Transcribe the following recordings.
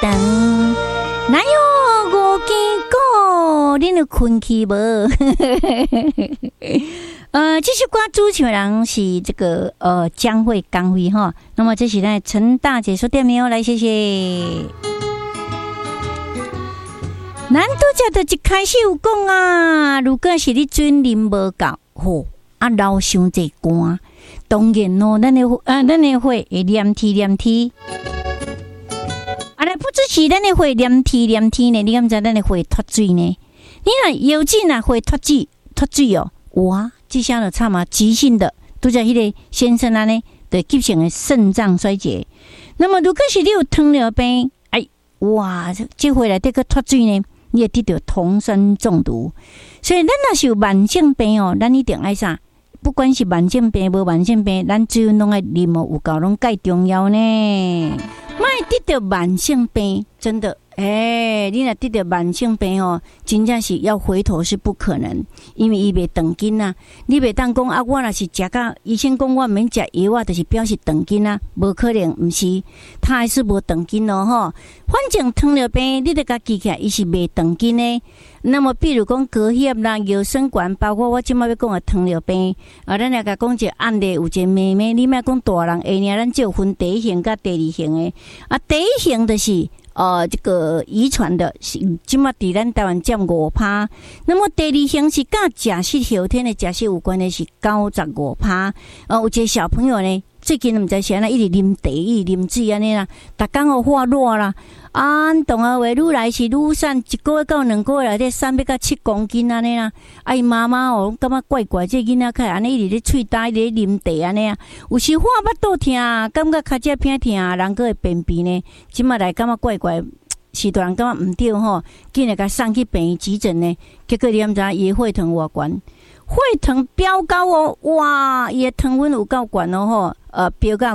长，哪有5更鼓，恁有困去无？这首歌主唱人是这个江蕙刚辉哈。那么这是呢陈大姐说点没有？来谢谢。咱拄则就一开始有讲啊，如果是你水啉无够，吼流伤济汗，当然咯，咱的血会黏天黏天。不只是咱的血黏天黏天呢，你敢知咱的血脱水呢？你若有劲啊，血脱水哦，哇！这下就差嘛，急性的，拄则迄个先生安尼，就急性的肾脏衰竭。那么如果是你有糖尿病，哎，哇，这回来这个脱水呢，你会得到酮酸中毒。所以咱若是有慢性病哦，咱一定爱啥？不管是慢性病无慢性病，咱水拢爱啉哦，有够拢介重要呢。莫得到慢性病，真的。你若得到慢性病哦，真正是要回头是不可能，因为伊袂长筋啊。你袂当讲啊，我若是食到医生讲我免食药啊，就是表示长筋啊，无可能，毋是，他还是无长筋咯吼。反正糖尿病，你得甲记起来，伊是袂长筋的。那么，比如讲高血压、腰酸管，包括我即摆要讲的糖尿病，咱来甲讲一个案例，有一个妹妹，你莫讲大人下尔，咱只有分第一型甲第二型的。第一型就是这个遗传的，即摆伫咱台湾占5%，那么第二型是甲假释后天的假释有关的是95%。有一个小朋友呢，最近毋知是安那一直啉茶、一直啉水安尼啦，逐工有发热啦。动啊话愈来是愈瘦，一个月到2个月内底瘦要到7公斤安尼啦。伊妈妈哦，感觉怪怪，这囡仔开安尼一直咧喙焦，一直咧啉茶安尼啊。有时看巴肚疼，感觉脚趾偏疼，人佫会便秘呢。即马来感觉怪怪，是大人感觉毋对吼，竟然甲送去病院急诊呢。结果你毋知伊血糖偌悬，血糖飙高哦，哇！伊的糖分有够悬哦吼，飙到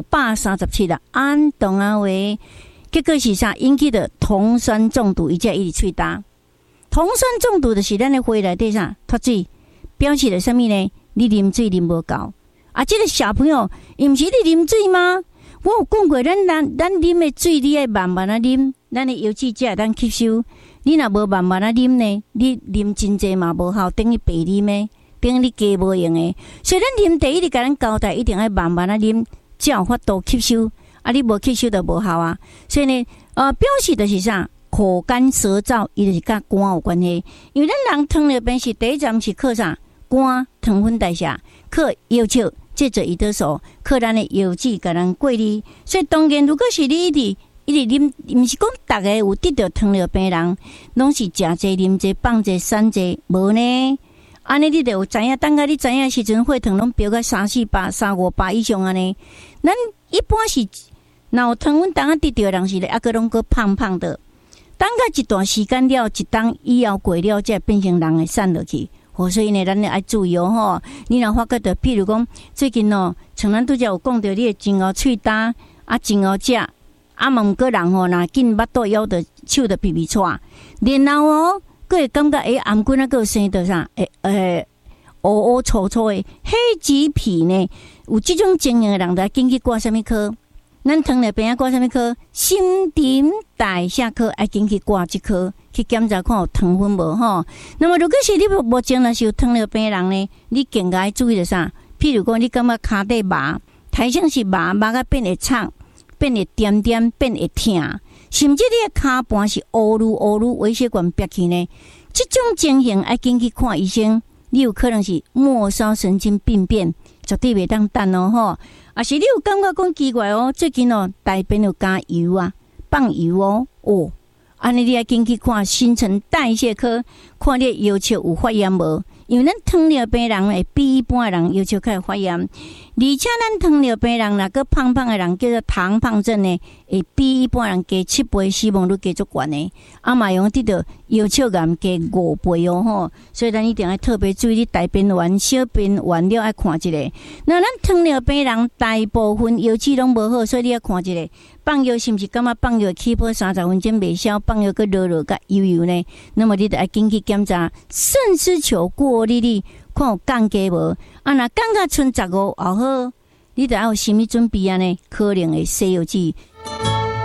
537啦。动啊话。结果是啥？引起的酮酸中毒，伊才一直喙焦。酮酸中毒就是咱的血内底啥脱水，表示了什么呢？你啉水啉无够啊！这个小朋友，伊毋是你啉水吗？我有讲过，咱啉的水，你爱慢慢啊啉，咱的油脂才会当吸收。你若无慢慢啊啉呢，你啉真济嘛无效，等于白啉的，等于你加无用的。所以咱啉茶一直甲咱交代，一定要慢慢啊啉，才有法度吸收。你无吸收就无效啊，所以呢，表示的是啥？口干舌燥，伊就是甲肝有关系。因为咱人糖尿病是第一站是靠啥？肝糖分代谢，靠药酒，借着胰岛素，靠咱的药脂甲咱过滤。所以当然，如果是你一直啉，毋是讲逐个有得到糖尿病人，拢是食济、啉济、放济、散济，无呢？安尼你就有知影，等下你知影时阵，血糖拢飙到348、358以上安尼。咱一般是。那有糖分当啊得到的人是咧，个拢个胖胖的。等到一段时间了，一冬以后过了，才变成人会瘦落去。所以呢，咱要注意哦吼。你若发觉到，譬如讲最近哦，像咱拄则有讲到，你的真喉喙焦真喉食嘛毋过人吼，若紧巴肚枵着手着皮皮喘，然后哦，佫会感觉颔棍佫有生到啥乌粗粗的黑棘皮呢？有这种情形的人，就紧去挂什么科？咱糖尿病挂什么科？新陈代谢科，爱紧去挂这科，去检查看有糖分无吼。那么如果是你目前若是有糖尿病人呢，你更加注意着啥？譬如讲，你感觉骹底麻，体性是麻啊变会臭，变会点点，变会疼，甚至你的骹盘是乌噜微血管憋起呢？这种情形爱紧去看医生，你有可能是末梢神经病变，绝对袂当等哦吼。是你有感觉讲奇怪哦？最近哦，大便有加油啊，放油哦，安尼你要紧去看新陈代谢科，看你腰椎有发炎无？因为咱糖尿病人会比一般的人腰椎较会发炎，而且咱糖尿病人若个胖胖的人叫做糖胖症呢，会比一般人加7倍，死亡率加足悬的。嘛用得到腰椎癌加5倍哦吼，所以咱一定要特别注意，你大便完、小便完了要看一下。那咱糖尿病人大部分腰椎拢无好，所以你要看一下。放药是毋是感觉放药起泡30分钟袂消，放药个热甲油呢？那么你得要紧去检查肾丝球过滤率，看有降低无？若降到剩15，好，你得要有心理准备啊呢？可能会西药剂。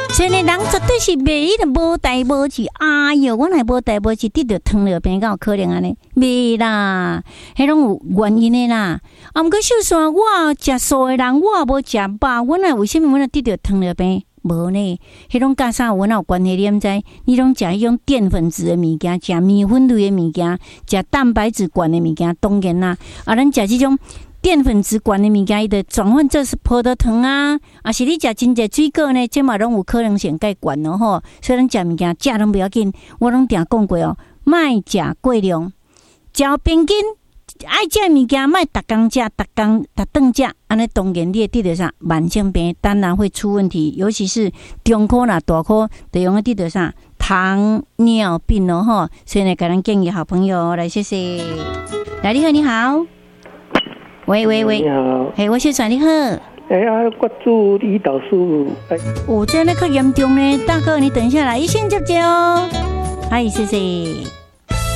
所以呢，人绝对是袂迄个无代无志。哎哟，我若无代无志，得着糖尿病，敢有可能安尼？袂啦，迄拢有原因的啦。啊，毋过秀山，我食素的人，我无食肉，我若为什么我若得着糖尿病？无呢，迄种甲啥有哪有关系？你毋知？你拢食迄种淀粉质的物件，食面粉类的物件，食蛋白质高的物件，当然啦。啊，咱食即种淀粉质高的物件，伊就转换做是葡萄糖啊，啊是你食真侪水果呢，这嘛拢有可能性介悬咯吼。所以咱食物件食拢不要紧，我拢定讲过哦，莫食过量，食平均。爱食物件，莫逐工食，逐顿食，安尼当然你会得到啥慢性病，当然会出问题，尤其是中科啦、大科，就容易得到啥糖尿病咯吼。所以呢，给咱建议好朋友来，谢谢。来，你好，你好，喂， 你好， 嘿，我秀传你好。 我祝胰岛素。 这样较严重呢，大哥，你等一下来，一线接接哦。嗨，谢谢。